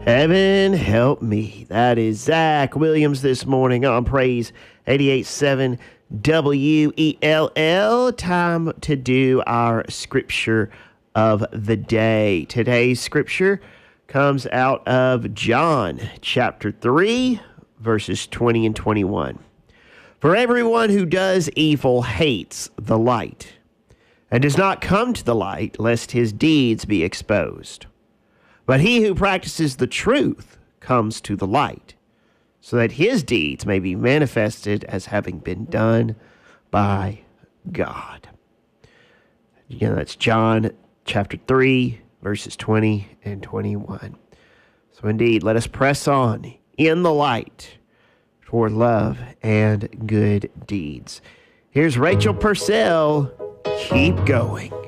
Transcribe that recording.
Heaven help me. That is Zach Williams this morning on Praise 88.7 WELL. Time to do our scripture of the day. Today's scripture comes out of John chapter 3, verses 20 and 21. For everyone who does evil hates the light and does not come to the light, lest his deeds be exposed. But he who practices the truth comes to the light, so that his deeds may be manifested as having been done by God. Again, that's John chapter 3, verses 20 and 21. So indeed, let us press on in the light toward love and good deeds. Here's Rachel Purcell. Keep going.